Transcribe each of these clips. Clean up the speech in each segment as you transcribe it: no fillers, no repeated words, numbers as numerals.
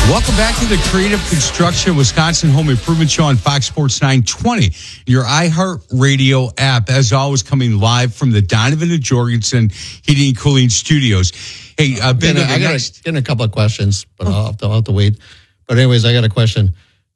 Welcome back to the Creative Construction Wisconsin Home Improvement Show on Fox Sports 920, your iHeartRadio app. As always, coming live from the Donovan and Jorgensen Heating and Cooling Studios. Hey, Ben, I got a couple of questions, but I'll have to wait. But anyways, I got a question.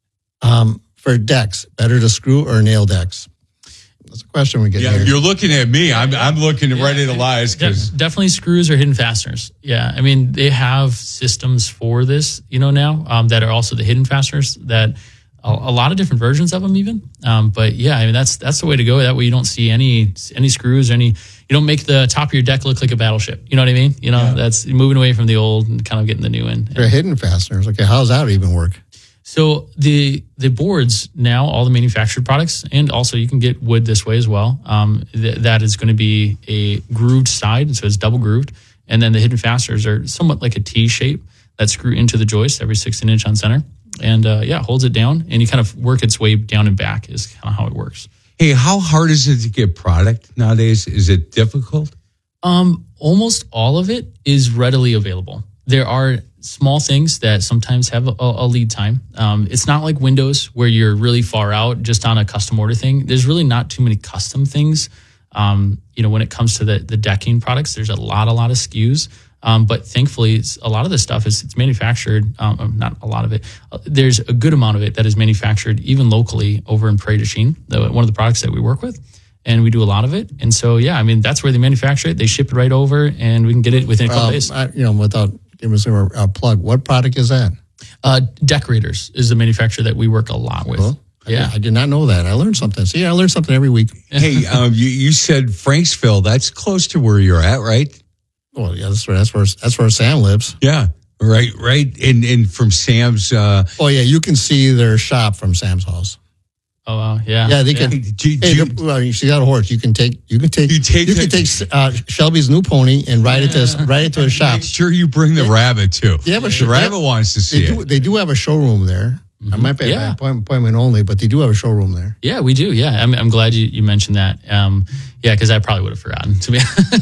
For decks, better to screw or nail decks? That's a question we get here. You're looking at me. I'm looking right at Elias. Definitely screws or hidden fasteners. Yeah, I mean, they have systems for this, now that are also the hidden fasteners that a lot of different versions of them even. But yeah, I mean, that's the way to go. That way you don't see any screws, you don't make the top of your deck look like a battleship. You know what I mean? That's moving away from the old and kind of getting the new in. They're hidden fasteners. Okay, how does that even work? So the boards now, all the manufactured products, and also you can get wood this way as well. That is going to be a grooved side, so it's double grooved, and then the hidden fasteners are somewhat like a T shape that screw into the joist every 16 inch on center, and holds it down, and you kind of work its way down and back is kind of how it works. Hey, how hard is it to get product nowadays? Is it difficult? Almost all of it is readily available. There are small things that sometimes have a lead time. It's not like windows where you're really far out just on a custom order thing. There's really not too many custom things. When it comes to the decking products, there's a lot of SKUs. But thankfully, a lot of this stuff it's manufactured. Not a lot of it. There's a good amount of it that is manufactured even locally over in Prairie du Chien, one of the products that we work with. And we do a lot of it. And so, that's where they manufacture it. They ship it right over, and we can get it within a couple days. Without giving us a plug, what product is that? Decorators is the manufacturer that we work a lot with. Cool. Yeah, I did not know that. I learned something. See, I learn something every week. Hey, you said Franksville. That's close to where you're at, right? Well, yeah, that's where Sam lives. Yeah, right. And from Sam's. You can see their shop from Sam's house. Oh wow, yeah. Yeah, they can. She got a horse. You can take Shelby's new pony and ride it to a shop. Make sure you bring the rabbit too. Yeah, but the rabbit wants to see it. They do have a showroom there. Mm-hmm. I might be appointment only, but they do have a showroom there. Yeah, we do. Yeah, I'm glad you mentioned that. Because I probably would have forgotten to be.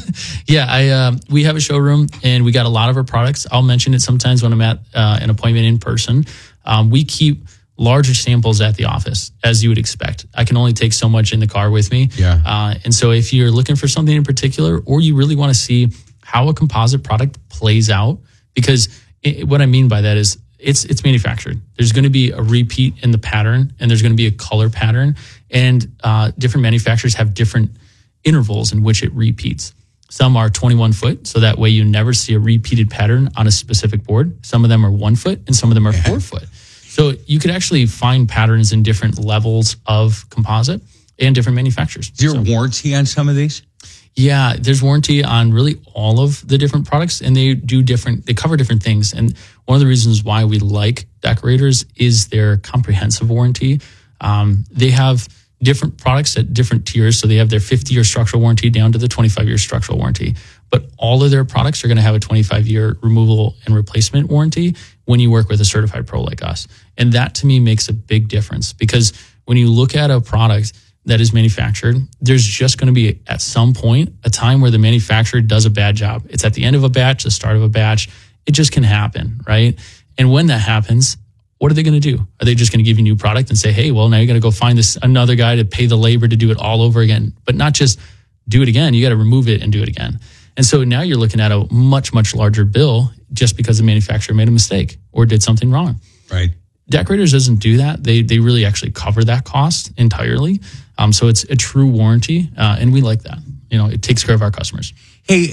We have a showroom and we got a lot of our products. I'll mention it sometimes when I'm at an appointment in person. We keep larger samples at the office, as you would expect. I can only take so much in the car with me. Yeah. And so if you're looking for something in particular, or you really want to see how a composite product plays out, because what I mean by that is it's manufactured. There's going to be a repeat in the pattern, and there's going to be a color pattern, and different manufacturers have different intervals in which it repeats. Some are 21 foot, so that way you never see a repeated pattern on a specific board. Some of them are 1 foot, and some of them are 4 foot. So you could actually find patterns in different levels of composite and different manufacturers. Is there a warranty on some of these? Yeah, there's warranty on really all of the different products, and they cover different things. And one of the reasons why we like Decorators is their comprehensive warranty. They have different products at different tiers. So they have their 50-year structural warranty down to the 25-year structural warranty. But all of their products are going to have a 25-year removal and replacement warranty when you work with a certified pro like us. And that to me makes a big difference, because when you look at a product that is manufactured, there's just going to be at some point a time where the manufacturer does a bad job. It's at the end of a batch, the start of a batch. It just can happen, right? And when that happens, what are they going to do? Are they just going to give you a new product and say, hey, well, now you got to go find another guy to pay the labor to do it all over again? But not just do it again, you got to remove it and do it again. And so now you're looking at a much, much larger bill just because the manufacturer made a mistake or did something wrong. Right. Decorators doesn't do that. They really actually cover that cost entirely. So it's a true warranty, and we like that. It takes care of our customers. Hey,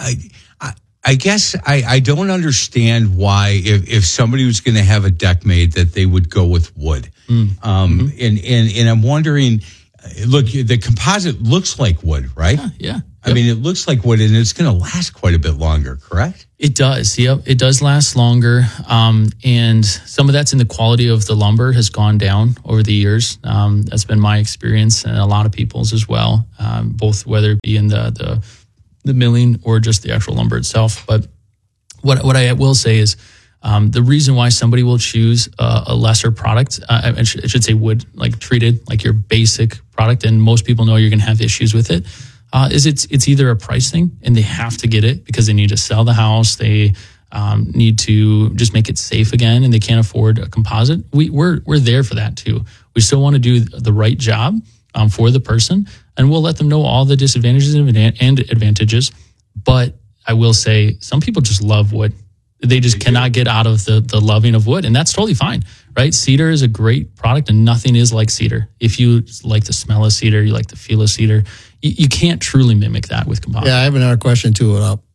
I guess I don't understand why if somebody was going to have a deck made that they would go with wood. And I'm wondering, look, the composite looks like wood, right? Yeah. I mean, it looks like wood, and it's going to last quite a bit longer, correct? It does. Yep. It does last longer. And some of that's in the quality of the lumber has gone down over the years. That's been my experience and a lot of people's as well, both whether it be in the milling or just the actual lumber itself. But what I will say is the reason why somebody will choose a lesser product, I should say wood, like treated, like your basic product, and most people know you're going to have issues with it, is it's either a price thing and they have to get it because they need to sell the house. They need to just make it safe again, and they can't afford a composite, we're there for that too. We still want to do the right job for the person, and we'll let them know all the disadvantages and advantages. But I will say, some people just love wood. They just cannot get out of the loving of wood, and that's totally fine, right? Cedar is a great product, and nothing is like cedar. If you like the smell of cedar, you like the feel of cedar, you can't truly mimic that with composite. Yeah, I have another question too.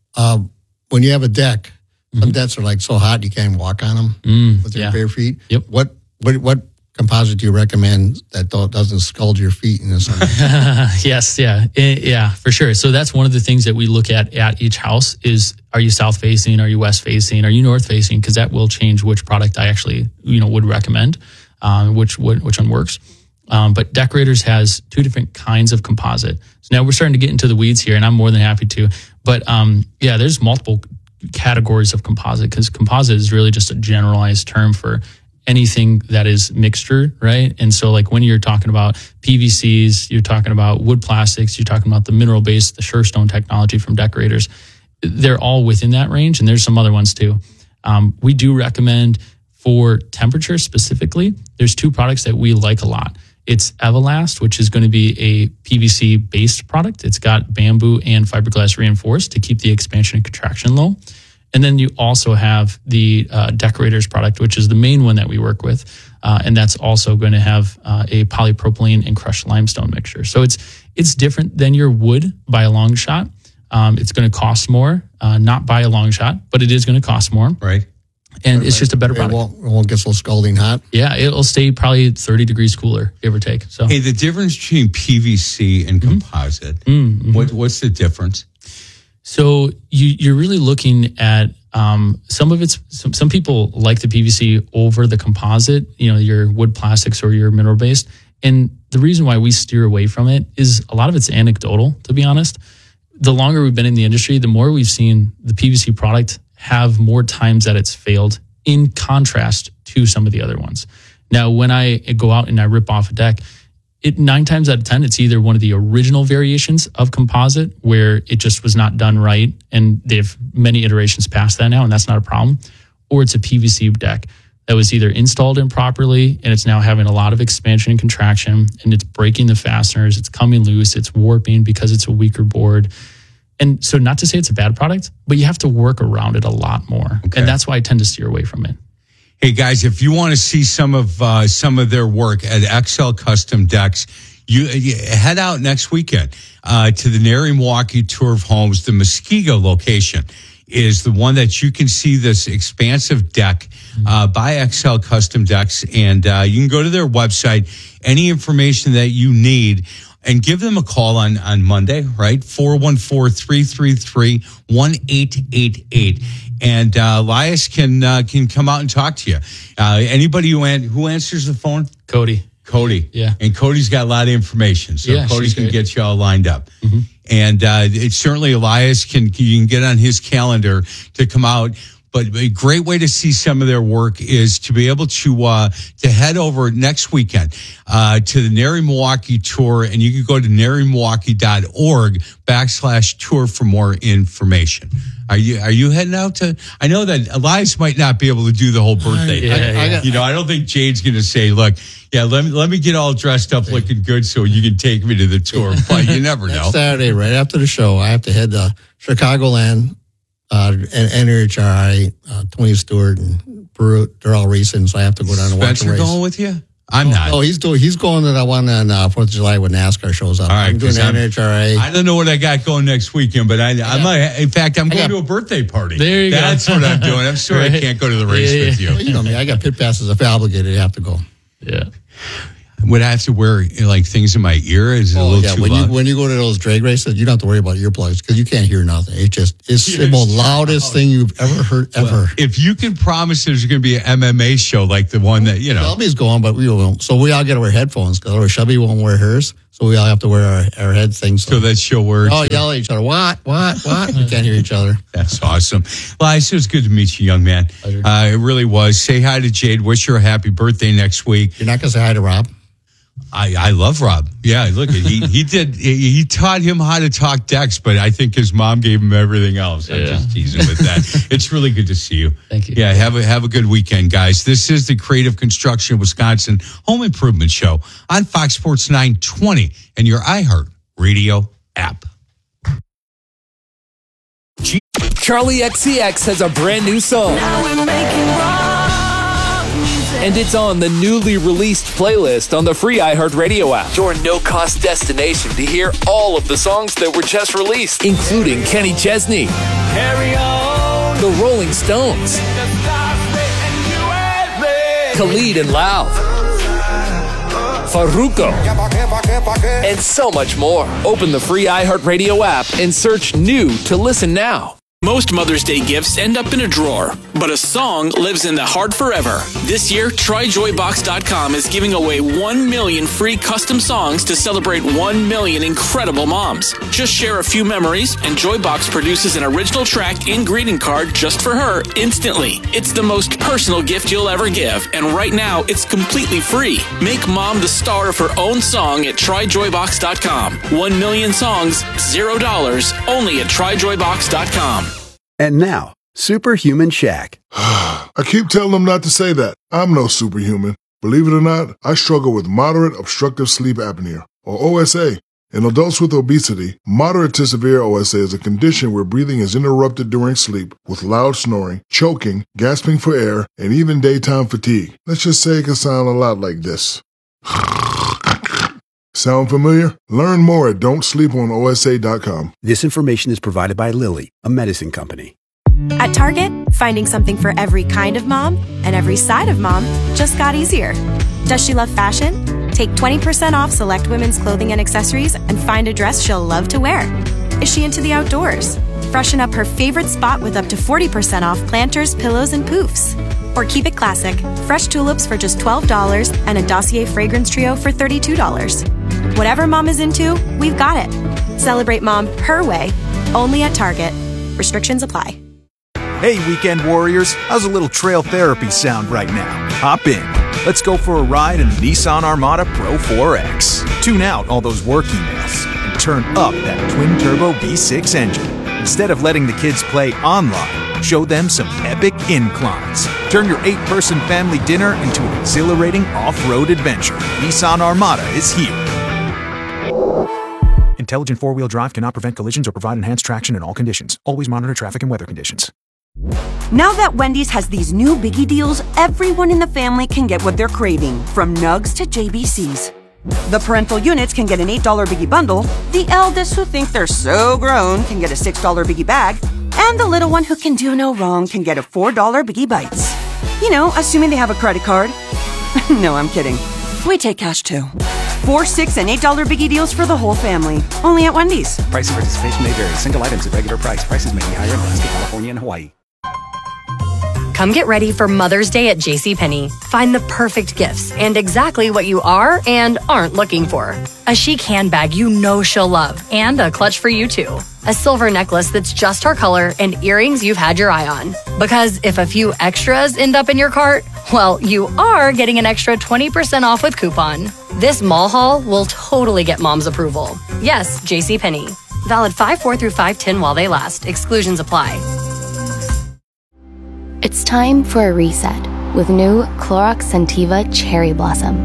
When you have a deck, some decks are like so hot you can't walk on them with your bare feet. Yep. What composite do you recommend that doesn't scald your feet in the summer? Yes, yeah, for sure. So that's one of the things that we look at each house is, are you south facing? Are you west facing? Are you north facing? Because that will change which product I actually would recommend, which one works. But Decorators has two different kinds of composite. So now we're starting to get into the weeds here, and I'm more than happy to. But there's multiple categories of composite, because composite is really just a generalized term for anything that is mixture, right? And so like when you're talking about PVCs, you're talking about wood plastics, you're talking about the mineral-based, the Surestone technology from Decorators, they're all within that range, and there's some other ones too. We do recommend, for temperature specifically, there's two products that we like a lot. It's Everlast, which is going to be a PVC-based product. It's got bamboo and fiberglass reinforced to keep the expansion and contraction low. And then you also have the Decorators product, which is the main one that we work with. And that's also going to have a polypropylene and crushed limestone mixture. So it's different than your wood by a long shot. It's going to cost more, not by a long shot, but it is going to cost more. Right. And it's just a better product. It won't get so scalding hot. Yeah, it'll stay probably 30 degrees cooler, give or take. So, hey, the difference between PVC and composite, what's the difference? So you're really looking at some of it's, some people like the PVC over the composite, your wood plastics or your mineral based. And the reason why we steer away from it is a lot of it's anecdotal, to be honest. The longer we've been in the industry, the more we've seen the PVC product have more times that it's failed, in contrast to some of the other ones. Now, when I go out and I rip off a deck, 9 times out of 10, it's either one of the original variations of composite where it just was not done right, and they have many iterations past that now, and that's not a problem, or it's a PVC deck that was either installed improperly and it's now having a lot of expansion and contraction, and it's breaking the fasteners, it's coming loose, it's warping because it's a weaker board. And so, not to say it's a bad product, but you have to work around it a lot more. Okay. And that's why I tend to steer away from it. Hey guys, if you want to see some of their work at XL Custom Decks, you head out next weekend to the NARI Milwaukee Tour of Homes. The Muskego location is the one that you can see this expansive deck by XL Custom Decks, and you can go to their website. Any information that you need, and give them a call on Monday, right? 414-333-1888. And Elias can come out and talk to you. Anybody who answers the phone? Cody. Yeah. And Cody's got a lot of information. So yeah, Cody can get you all lined up. Mm-hmm. And it's certainly Elias you can get on his calendar to come out. But a great way to see some of their work is to be able to head over next weekend to the NARI Milwaukee Tour, and you can go to narimilwaukee.org/tour for more information. Are you heading out to? I know that Elias might not be able to do the whole birthday thing. I don't think Jade's going to say, "Look, let me get all dressed up, looking good, so you can take me to the tour." But you never know. Saturday, right after the show, I have to head to Chicagoland. And NHRI, Tony Stewart and Brew, they're all racing, so I have to go down and watch the race. Spencer going with you? I'm not. Oh, he's going to that one on 4th of July when NASCAR shows up. All right, I'm doing NHRA. I don't know what I got going next weekend, but I'm going to a birthday party. There you go. That's what I'm doing. I'm sorry I can't go to the race with you. Well, you know me, I got pit passes. If I'm obligated, I have to go. Yeah. Would I have to wear things in my ear? Is it a little too loud? When you go to those drag races, you don't have to worry about earplugs because you can't hear nothing. It's the most loudest thing you've ever heard, ever. Well, if you can promise there's going to be an MMA show like the one that, Shelby's going, but we won't. So we all got to wear headphones because Shelby won't wear hers. So we all have to wear our head things. So that she'll wear. Oh, yell at each other. What? We can't hear each other. That's awesome. Elias, it was good to meet you, young man. It really was. Say hi to Jade. Wish her a happy birthday next week. You're not going to say hi to Rob? I love Rob. Yeah, look, he taught him how to talk Dex, but I think his mom gave him everything else. I'm just teasing with that. It's really good to see you. Thank you. Yeah, have a good weekend, guys. This is the Creative Construction Wisconsin Home Improvement Show on Fox Sports 920 and your iHeart Radio app. Charlie XCX has a brand new song. And it's on the newly released playlist on the free iHeartRadio app. Your no-cost destination to hear all of the songs that were just released, including Kenny Chesney, Carry On, The Rolling Stones, Khalid and Lauv, Farruko, and so much more. Open the free iHeartRadio app and search New to listen now. Most Mother's Day gifts end up in a drawer, but a song lives in the heart forever. This year, TryJoyBox.com is giving away 1 million free custom songs to celebrate 1 million incredible moms. Just share a few memories, and Joybox produces an original track and greeting card just for her instantly. It's the most personal gift you'll ever give, and right now, it's completely free. Make mom the star of her own song at TryJoyBox.com. 1 million songs, $0, only at TryJoyBox.com. And now, Superhuman Shaq. I keep telling them not to say that. I'm no superhuman. Believe it or not, I struggle with moderate obstructive sleep apnea, or OSA. In adults with obesity, moderate to severe OSA is a condition where breathing is interrupted during sleep with loud snoring, choking, gasping for air, and even daytime fatigue. Let's just say it can sound a lot like this. Sound familiar? Learn more at don'tsleeponosa.com. This information is provided by Lilly, a medicine company. At Target, finding something for every kind of mom and every side of mom just got easier. Does she love fashion? Take 20% off select women's clothing and accessories and find a dress she'll love to wear. Is she into the outdoors? Freshen up her favorite spot with up to 40% off planters, pillows, and poofs. Or keep it classic. Fresh tulips for just $12 and a Dossier fragrance trio for $32. Whatever mom is into, we've got it. Celebrate mom her way, only at Target. Restrictions apply. Hey, weekend warriors, how's a little trail therapy sound right now? Hop in. Let's go for a ride in the Nissan Armada Pro 4X. Tune out all those work emails and turn up that twin-turbo V6 engine. Instead of letting the kids play online, show them some epic inclines. Turn your 8-person family dinner into an exhilarating off-road adventure. Nissan Armada is here. Intelligent four-wheel drive cannot prevent collisions or provide enhanced traction in all conditions. Always monitor traffic and weather conditions. Now that Wendy's has these new biggie deals, everyone in the family can get what they're craving, from nugs to JBCs. The parental units can get an $8 biggie bundle, the eldest who think they're so grown can get a $6 biggie bag, and the little one who can do no wrong can get a $4 biggie bites. You know, assuming they have a credit card. No, I'm kidding. We take cash too. $4, $6, and $8 biggie deals for the whole family. Only at Wendy's. Price and participation may vary. Single items at regular price. Prices may be higher in Alaska, California, and Hawaii. Come get ready for Mother's Day at JCPenney. Find the perfect gifts and exactly what you are and aren't looking for. A chic handbag you know she'll love and a clutch for you too. A silver necklace that's just her color and earrings you've had your eye on. Because if a few extras end up in your cart, well, you are getting an extra 20% off with coupon. This mall haul will totally get mom's approval. Yes, JCPenney. Valid 5/4 through 5/10 while they last. Exclusions apply. It's time for a reset with new Clorox Scentiva Cherry Blossom.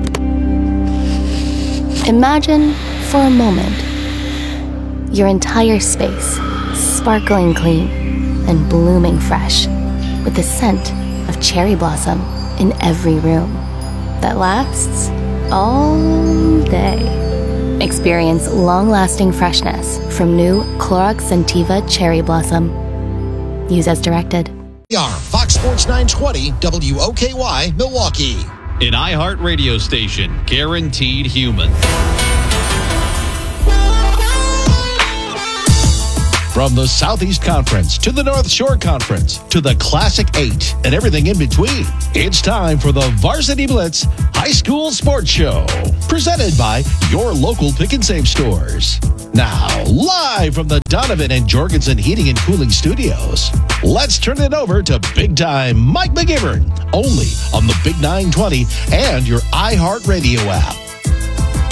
Imagine, for a moment, your entire space sparkling clean and blooming fresh with the scent of cherry blossom in every room that lasts all day. Experience long-lasting freshness from new Clorox Scentiva Cherry Blossom. Use as directed. We are Fox Sports 920 WOKY Milwaukee. An iHeart radio station, guaranteed human. From the Southeast Conference to the North Shore Conference to the Classic 8 and everything in between, it's time for the Varsity Blitz High School Sports Show, presented by your local Pick and Save stores. Now, live from the Donovan and Jorgensen Heating and Cooling Studios, let's turn it over to Big Time Mike McGivern, only on the Big 920 and your iHeart Radio app.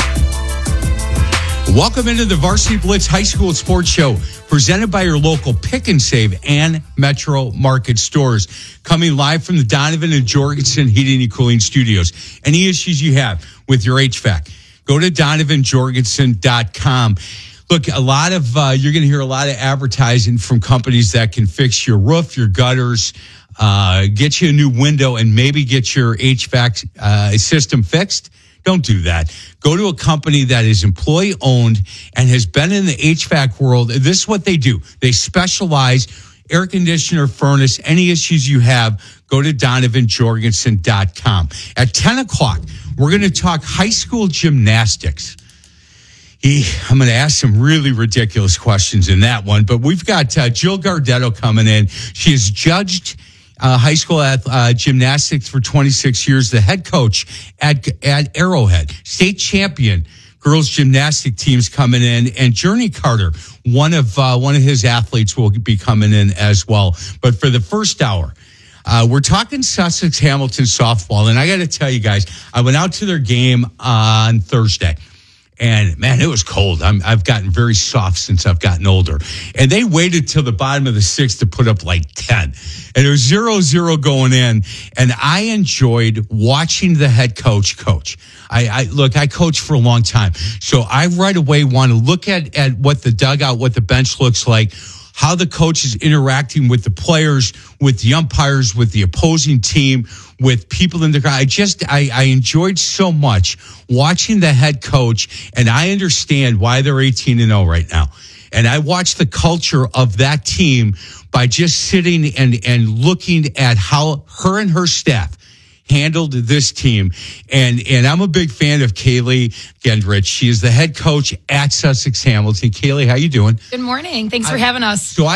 Welcome into the Varsity Blitz High School Sports Show, presented by your local Pick and Save and Metro Market stores. Coming live from the Donovan and Jorgensen Heating and Cooling Studios. Any issues you have with your HVAC, go to DonovanJorgensen.com. Look, a lot of you're going to hear a lot of advertising from companies that can fix your roof, your gutters, get you a new window, and maybe get your HVAC system fixed. Don't do that. Go to a company that is employee owned and has been in the HVAC world. This is what they do. They specialize air conditioner, furnace, any issues you have, go to DonovanJorgensen.com. At 10 o'clock, we're going to talk high school gymnastics. I'm going to ask some really ridiculous questions in that one, but we've got Jill Gardetto coming in. She has judged high school gymnastics for 26 years, the head coach at Arrowhead, state champion girls gymnastic teams coming in, and Journey Carter, one of his athletes, will be coming in as well. But for the first hour, we're talking Sussex Hamilton softball, and I got to tell you guys, I went out to their game on Thursday. And, man, it was cold. I've gotten very soft since I've gotten older. And they waited till the bottom of the sixth to put up like 10. And it was 0-0 going in. And I enjoyed watching the head coach. I coached for a long time. So I right away want to look at what the dugout, what the bench looks like, how the coach is interacting with the players, with the umpires, with the opposing team, with people in the crowd. I enjoyed so much watching the head coach, and I understand why they're 18-0 right now. And I watched the culture of that team by just sitting and looking at how her and her staff handled this team. And I'm a big fan of Kaylee Gendrich. She is the head coach at Sussex Hamilton. Kaylee, how you doing? Good morning. Thanks for having us. So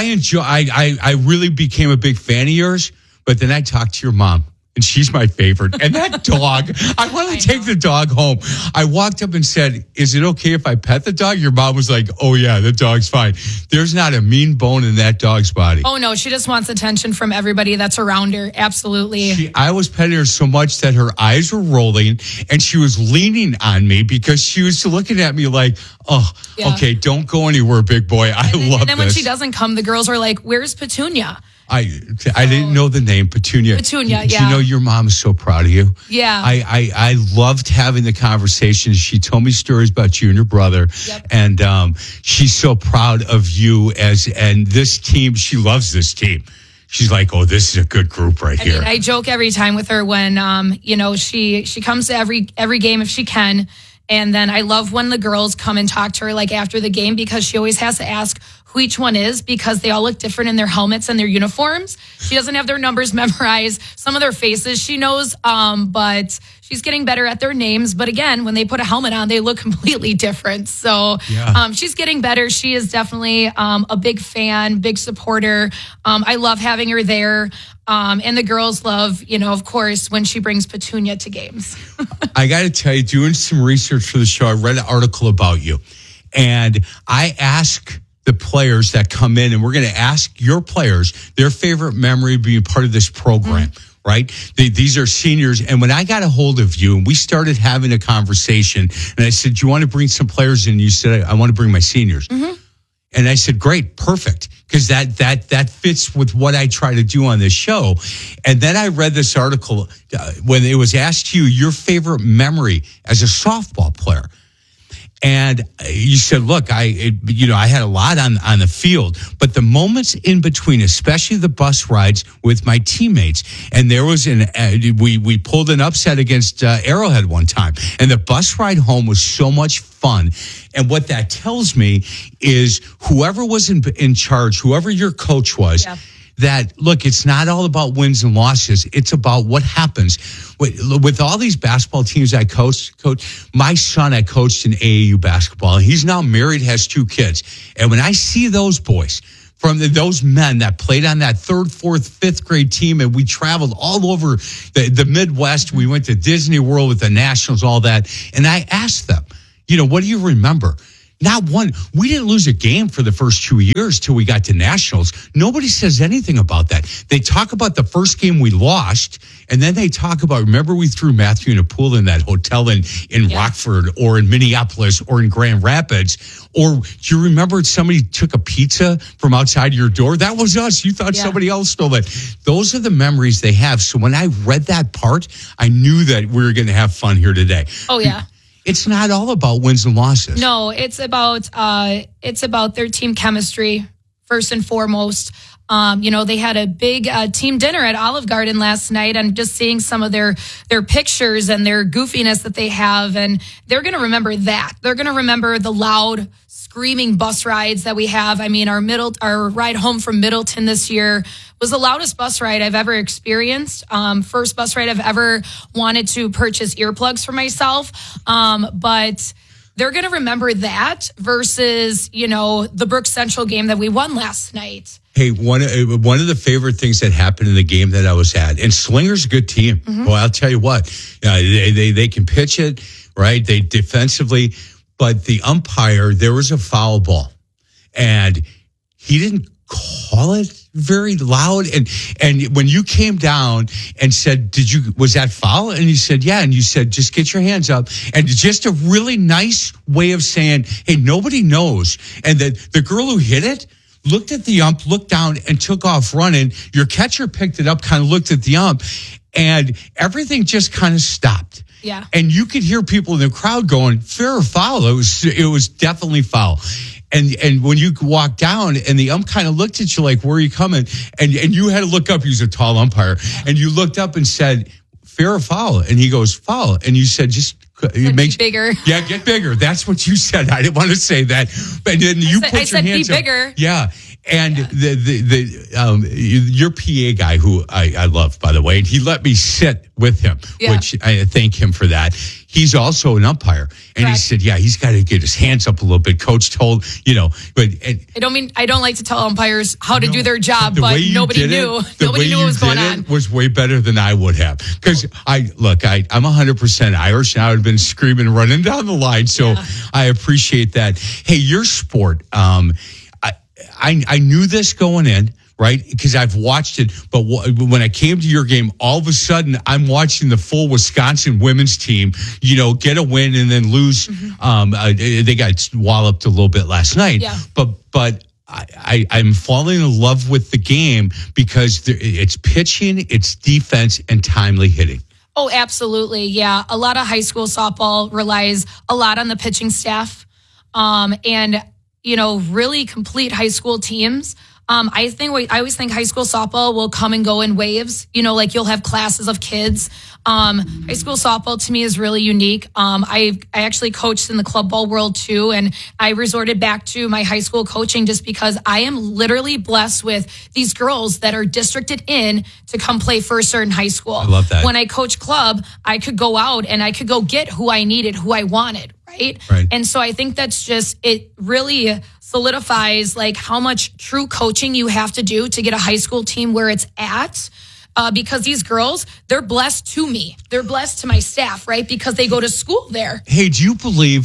I really became a big fan of yours, but then I talked to your mom. And she's my favorite. And that dog, I want to take the dog home. I walked up and said, is it okay if I pet the dog? Your mom was like, oh, yeah, the dog's fine. There's not a mean bone in that dog's body. Oh, no, she just wants attention from everybody that's around her. Absolutely. I was petting her so much that her eyes were rolling and she was leaning on me because she was looking at me like, oh, yeah. Okay, don't go anywhere, big boy. I love this. And then when she doesn't come, the girls are like, where's Petunia? I didn't know the name, Petunia. Petunia, yeah. You know, your mom is so proud of you. Yeah. I loved having the conversation. She told me stories about you and your brother. Yep. And she's so proud of you and this team. She loves this team. She's like, oh, this is a good group right here. I joke every time with her when, she comes to every game if she can. And then I love when the girls come and talk to her like after the game because she always has to ask who each one is because they all look different in their helmets and their uniforms. She doesn't have their numbers memorized. Some of their faces she knows, but she's getting better at their names. But again, when they put a helmet on, they look completely different. So she's getting better. She is definitely a big fan, big supporter. I love having her there. And the girls love, of course, when she brings Petunia to games. I got to tell you, doing some research for the show, I read an article about you. And I ask the players that come in, and we're going to ask your players their favorite memory of being part of this program, right? These are seniors. And when I got a hold of you and we started having a conversation, and I said, do you want to bring some players in? You said, I want to bring my seniors. Mm-hmm. And I said, great, perfect. Because that fits with what I try to do on this show. And then I read this article when it was asked you your favorite memory as a softball player. And you said, look, I had a lot on the field, but the moments in between, especially the bus rides with my teammates, and there was we pulled an upset against Arrowhead one time, and the bus ride home was so much fun. And what that tells me is whoever was in charge, whoever your coach was, that, look, it's not all about wins and losses. It's about what happens. With all these basketball teams I coach, my son, I coached in AAU basketball. And he's now married, has 2 kids. And when I see those boys, from those men that played on that 3rd, 4th, 5th grade team, and we traveled all over the Midwest. We went to Disney World with the Nationals, all that. And I asked them, what do you remember? Not one. We didn't lose a game for the first 2 years till we got to nationals. Nobody says anything about that. They talk about the first game we lost, and then they talk about, remember we threw Matthew in a pool in that hotel in Rockford or in Minneapolis or in Grand Rapids? Or do you remember somebody took a pizza from outside your door? That was us. You thought somebody else stole it. Those are the memories they have. So when I read that part, I knew that we were going to have fun here today. Oh, yeah. It's not all about wins and losses. No, it's about their team chemistry first and foremost. They had a big team dinner at Olive Garden last night, and just seeing some of their pictures and their goofiness that they have, and they're going to remember that. They're going to remember the loud, screaming bus rides that we have. I mean, our ride home from Middleton this year was the loudest bus ride I've ever experienced. First bus ride I've ever wanted to purchase earplugs for myself. But they're going to remember that versus, the Brooks Central game that we won last night. Hey, one of the favorite things that happened in the game that I was at, and Slinger's a good team. Mm-hmm. Well, I'll tell you what, they can pitch it, right? They defensively, but the umpire, there was a foul ball, and he didn't call it very loud. And when you came down and said, was that foul? And you said, yeah. And you said, just get your hands up. And just a really nice way of saying, hey, nobody knows. And the girl who hit it looked at the ump, looked down, and took off running. Your catcher picked it up, kind of looked at the ump, and everything just kind of stopped. Yeah. And you could hear people in the crowd going, fair or foul? It was definitely foul. And when you walked down and the ump kind of looked at you like, where are you coming? And you had to look up. He was a tall umpire. And you looked up and said, fair or foul? And he goes, foul. And you said, get bigger. Yeah, get bigger. That's what you said. I didn't want to say that. But then I said be bigger. Up. Yeah. And your PA guy, who I love, by the way, and he let me sit with him, which I thank him for that. He's also an umpire. And he said, yeah, he's got to get his hands up a little bit. Coach told, but I don't like to tell umpires how to do their job, but nobody knew. Nobody knew what was going on. It was way better than I would have. Because I'm 100% Irish, and I would have been screaming and running down the line. So I appreciate that. Hey, your sport, I knew this going in, right? Because I've watched it. But when I came to your game, all of a sudden I'm watching the full Wisconsin women's team, get a win and then lose. Mm-hmm. They got walloped a little bit last night. Yeah. But I'm falling in love with the game because it's pitching, it's defense, and timely hitting. Oh, absolutely. Yeah. A lot of high school softball relies a lot on the pitching staff. And really complete high school teams. I always think high school softball will come and go in waves. Like you'll have classes of kids. High school softball to me is really unique. I actually coached in the club ball world too, and I resorted back to my high school coaching just because I am literally blessed with these girls that are districted in to come play for a certain high school. I love that. When I coach club, I could go out and I could go get who I needed, who I wanted. Right. And so I think that's it really solidifies like how much true coaching you have to do to get a high school team where it's at. Because these girls, they're blessed to me. They're blessed to my staff, right? Because they go to school there. Hey, do you believe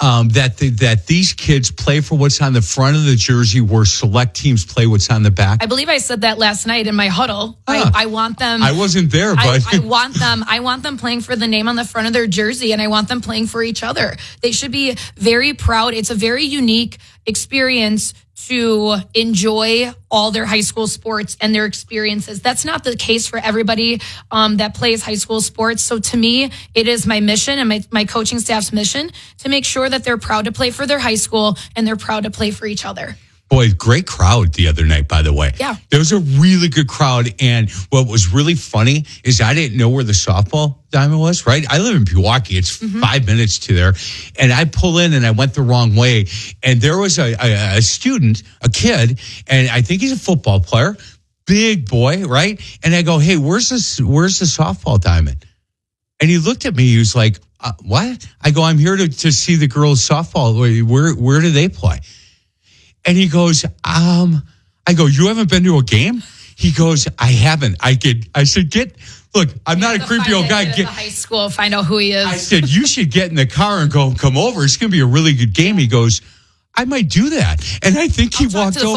that these kids play for what's on the front of the jersey where select teams play what's on the back? I believe I said that last night in my huddle. I want them. I wasn't there, but I want them playing for the name on the front of their jersey, and I want them playing for each other. They should be very proud. It's a very unique experience to enjoy all their high school sports and their experiences. That's not the case for everybody that plays high school sports. So to me, it is my mission and my coaching staff's mission to make sure that they're proud to play for their high school and they're proud to play for each other. Boy, great crowd the other night, by the way. Yeah. There was a really good crowd. And what was really funny is I didn't know where the softball diamond was, right? I live in Pewaukee. It's 5 minutes to there. And I pull in and I went the wrong way. And there was a student, a kid, and I think he's a football player, big boy, right? And I go, hey, where's the softball diamond? And he looked at me. He was like, what? I go, I'm here to see the girls' softball. Where do they play? And he goes, I go, you haven't been to a game? He goes, I haven't. I said, look, I'm not a creepy old guy. Get to the high school, find out who he is. I said, you should get in the car and come over. It's going to be a really good game. He goes, I might do that. And I think he walked to the over.